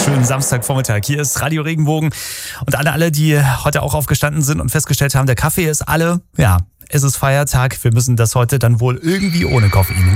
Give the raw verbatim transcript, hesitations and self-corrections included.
wunderschönen Samstagvormittag. Hier ist Radio Regenbogen und alle, alle, die heute auch aufgestanden sind und festgestellt haben, der Kaffee ist alle, ja, es ist Feiertag. Wir müssen das heute dann wohl irgendwie ohne Koffein